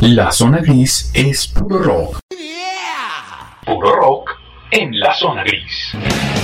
La zona gris es puro rock. Puro rock en la zona gris.